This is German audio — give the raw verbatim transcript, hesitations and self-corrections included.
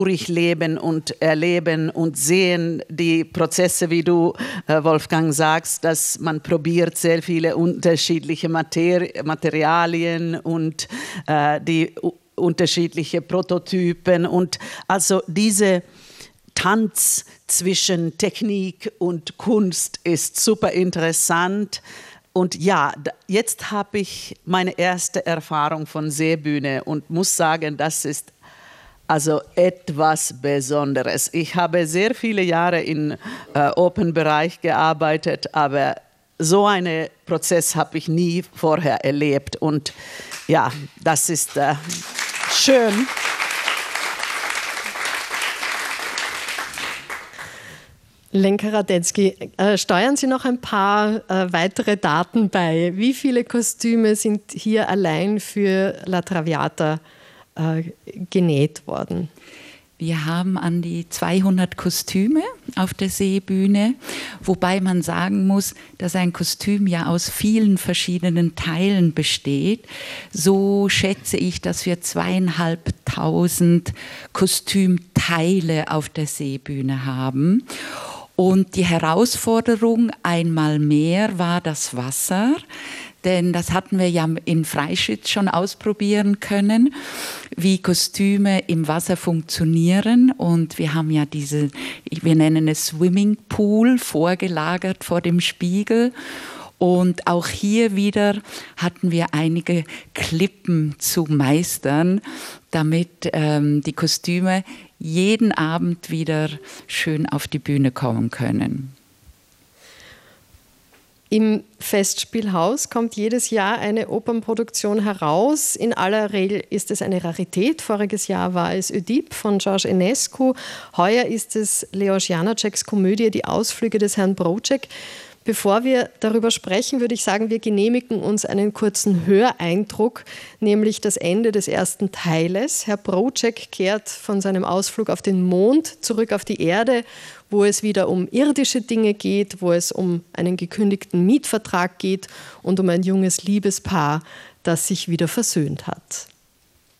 durchleben und erleben und sehen die Prozesse, wie du, äh, Wolfgang, sagst, dass man probiert sehr viele unterschiedliche Materi- Materialien und äh, die u- unterschiedliche Prototypen und also diese Tanz zwischen Technik und Kunst ist super interessant. Und ja, jetzt habe ich meine erste Erfahrung von Seebühne und muss sagen, das ist also etwas Besonderes. Ich habe sehr viele Jahre im äh, Open-Bereich gearbeitet, aber so einen Prozess habe ich nie vorher erlebt. Und ja, das ist äh, schön. Lenka Radetzky, äh, steuern Sie noch ein paar äh, weitere Daten bei? Wie viele Kostüme sind hier allein für La Traviata äh, genäht worden? Wir haben an die zweihundert Kostüme auf der Seebühne, wobei man sagen muss, dass ein Kostüm ja aus vielen verschiedenen Teilen besteht. So schätze ich, dass wir zweieinhalbtausend Kostümteile auf der Seebühne haben. Und die Herausforderung einmal mehr war das Wasser, denn das hatten wir ja in Freischütz schon ausprobieren können, wie Kostüme im Wasser funktionieren. Und wir haben ja diese, wir nennen es Swimmingpool, vorgelagert vor dem Spiegel. Und auch hier wieder hatten wir einige Klippen zu meistern, damit ähm, die Kostüme jeden Abend wieder schön auf die Bühne kommen können. Im Festspielhaus kommt jedes Jahr eine Opernproduktion heraus. In aller Regel ist es eine Rarität. Voriges Jahr war es Ödipe von George Enescu. Heuer ist es Leos Janáčeks Komödie Die Ausflüge des Herrn Broček. Bevor wir darüber sprechen, würde ich sagen, wir genehmigen uns einen kurzen Höreindruck, nämlich das Ende des ersten Teiles. Herr Broček kehrt von seinem Ausflug auf den Mond zurück auf die Erde, wo es wieder um irdische Dinge geht, wo es um einen gekündigten Mietvertrag geht und um ein junges Liebespaar, das sich wieder versöhnt hat.